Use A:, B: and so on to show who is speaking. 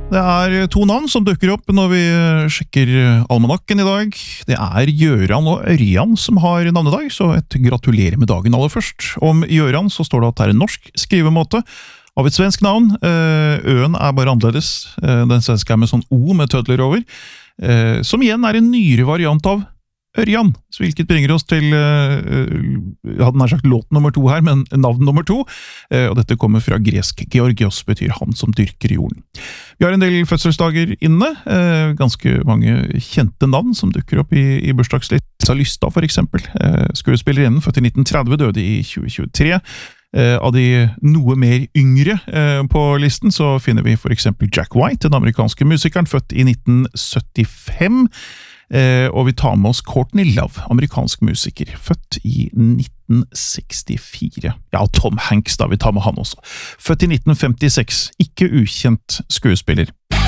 A: Det to navn som dukker opp når vi sjekker almanakken I dag. Det Gjøran og Ørjan som har navnedag, så et gratulerer med dagen aller først. Om Gjøran så står det at det en norsk skrivemåte av et svensk navn. Øen bare annerledes. Den svenske med sånn O med tødler over. Som igjen en nyere variant av Ørjan, hvilket bringer oss til, jeg hadde nær sagt låt nummer 2 her, men navn nummer 2, og dette kommer fra gresk. Georgios betyr han som dyrker jorden. Vi har en del fødselsdager inne, ganske mange kjente navn som dukker opp I bursdagslista. Lisa Lystad for eksempel, skuespillerinnen født I 1930, døde I 2023. Av de noe mer yngre på listen så finner vi for eksempel Jack White, den amerikanske musikeren, født I 1975, og vi tar med oss Courtney Love, amerikansk musiker, født I 1964. Ja, Tom Hanks da, vi tar med han også. Født I 1956, ikke ukjent skuespiller.